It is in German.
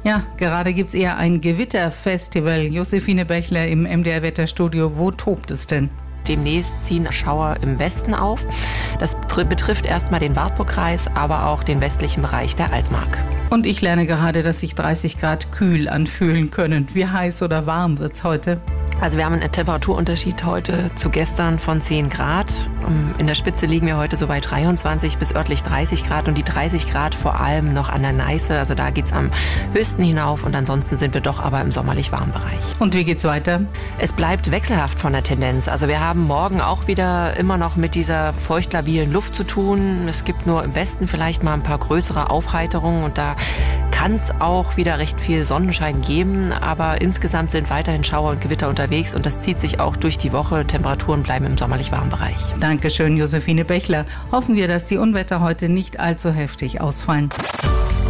Ja, gerade gibt es eher ein Gewitterfestival. Josephine Bechler im MDR-Wetterstudio. Wo tobt es denn? Demnächst ziehen Schauer im Westen auf. Das betrifft erstmal den Wartburgkreis, aber auch den westlichen Bereich der Altmark. Und ich lerne gerade, dass sich 30 Grad kühl anfühlen können. Wie heiß oder warm wird's heute? Also wir haben einen Temperaturunterschied heute zu gestern von 10 Grad. In der Spitze liegen wir heute so bei 23 bis örtlich 30 Grad und die 30 Grad vor allem noch an der Neiße. Also da geht's am höchsten hinauf und ansonsten sind wir doch aber im sommerlich warmen Bereich. Und wie geht's weiter? Es bleibt wechselhaft von der Tendenz. Also wir haben morgen auch wieder immer noch mit dieser feuchtlabilen Luft zu tun. Es gibt nur im Westen vielleicht mal ein paar größere Aufheiterungen und da kann es auch wieder recht viel Sonnenschein geben, aber insgesamt sind weiterhin Schauer und Gewitter unterwegs und das zieht sich auch durch die Woche. Temperaturen bleiben im sommerlich warmen Bereich. Dankeschön, Josephine Bechler. Hoffen wir, dass die Unwetter heute nicht allzu heftig ausfallen.